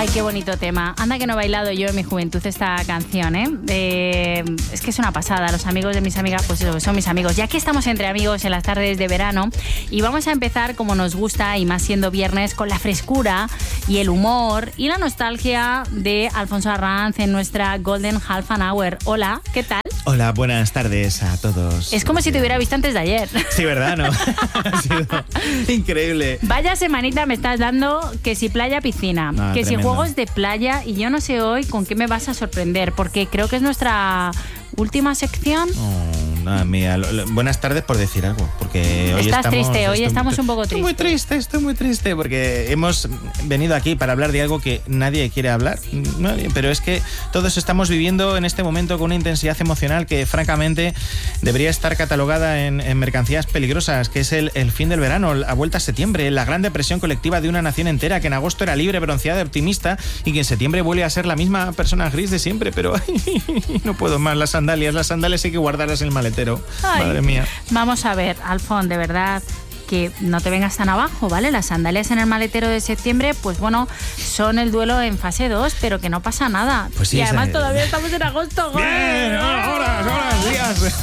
Ay, qué bonito tema. Anda que no he bailado yo en mi juventud esta canción, ¿eh? Es que es una pasada. Los amigos de mis amigas, pues son mis amigos. Ya que estamos entre amigos en las tardes de verano y vamos a empezar como nos gusta y más siendo viernes con la frescura y el humor y la nostalgia de Alfonso Arranz en nuestra Golden Half an Hour. Hola, ¿qué tal? Hola, buenas tardes a todos. Es como si te hubiera visto antes de ayer. Sí, ¿verdad? ¿No? Ha sido increíble. Vaya semanita me estás dando, que si playa, piscina, que tremendo. si juegos de playa, y yo no sé hoy con qué me vas a sorprender, porque creo que es nuestra última sección. Oh, nada, mía. Buenas tardes por decir algo, porque hoy Estás estamos... triste, hoy estamos un poco tristes. Estoy muy triste, porque hemos venido aquí para hablar de algo que nadie quiere hablar, nadie, pero es que todos estamos viviendo en este momento con una intensidad emocional que francamente debería estar catalogada en mercancías peligrosas, que es el fin del verano, la vuelta a septiembre, la gran depresión colectiva de una nación entera que en agosto era libre, bronceada, optimista y que en septiembre vuelve a ser la misma persona gris de siempre, pero no puedo más, las sandalias hay que guardarlas en el maletero. Ay, madre mía. Vamos a ver, Alfón, de verdad, que no te vengas tan abajo, ¿vale? Las sandalias en el maletero de septiembre, pues bueno, son el duelo en fase 2, pero que no pasa nada. Pues sí, y además todavía estamos en agosto. ¡Bien! ¡Horas, días!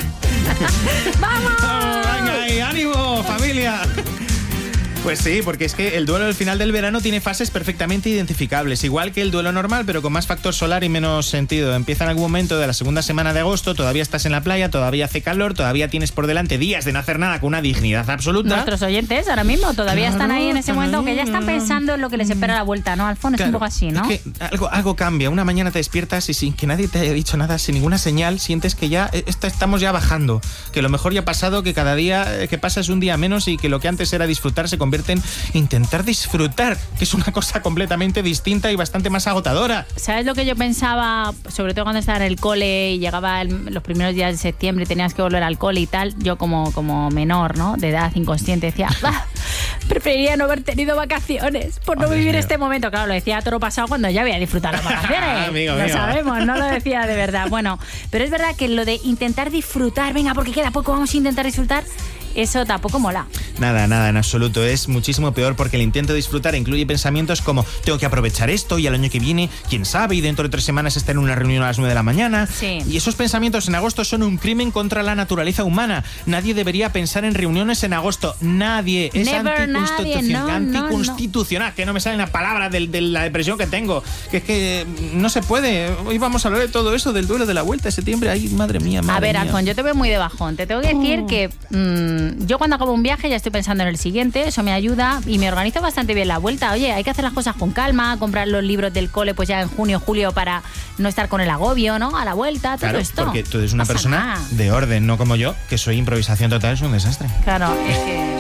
¡Vamos! ¡Venga ahí! ¡Ánimo, familia! Pues sí, porque es que el duelo del final del verano tiene fases perfectamente identificables, igual que el duelo normal, pero con más factor solar y menos sentido. Empieza en algún momento de la segunda semana de agosto, todavía estás en la playa, todavía hace calor, todavía tienes por delante días de no hacer nada con una dignidad absoluta. Nuestros oyentes ahora mismo todavía están ahí en ese momento, aunque ya están pensando en lo que les espera a la vuelta, ¿no, Alfón? Es un poco así, ¿no? Es que algo cambia. Una mañana te despiertas y sin que nadie te haya dicho nada, sin ninguna señal, sientes que ya estamos ya bajando, que lo mejor ya ha pasado, que cada día que pasa es un día menos y que lo que antes era disfrutar se convierte en intentar disfrutar, que es una cosa completamente distinta y bastante más agotadora. ¿Sabes lo que yo pensaba, sobre todo cuando estaba en el cole y llegaba los primeros días de septiembre y tenías que volver al cole y tal? Yo como menor, ¿no?, de edad inconsciente, decía, preferiría no haber tenido vacaciones por no vivir este momento. Claro, lo decía a toro pasado cuando ya había disfrutado las vacaciones. Lo sabemos, no lo decía de verdad. Bueno, pero es verdad que lo de intentar disfrutar, venga, porque queda poco, vamos a intentar disfrutar, eso tampoco mola. Nada, en absoluto. Es muchísimo peor porque el intento de disfrutar incluye pensamientos como tengo que aprovechar esto y al año que viene, quién sabe, y dentro de 3 semanas estar en una reunión a las 9 de la mañana. Sí. Y esos pensamientos en agosto son un crimen contra la naturaleza humana. Nadie debería pensar en reuniones en agosto. Nadie. Es anticonstitucional. Que no me sale una palabra de la depresión que tengo. Que es que no se puede. Hoy vamos a hablar de todo eso, del duelo de la vuelta de septiembre. Ay, madre mía. A ver, Alfón, yo te veo muy de bajón. Te tengo que decir que yo cuando acabo un viaje ya estoy pensando en el siguiente, eso me ayuda y me organizo bastante bien la vuelta. Oye, hay que hacer las cosas con calma, comprar los libros del cole pues ya en junio, julio para no estar con el agobio, ¿no? A la vuelta, todo esto. Porque tú eres una persona de orden, no como yo, que soy improvisación total, es un desastre. Claro, es que...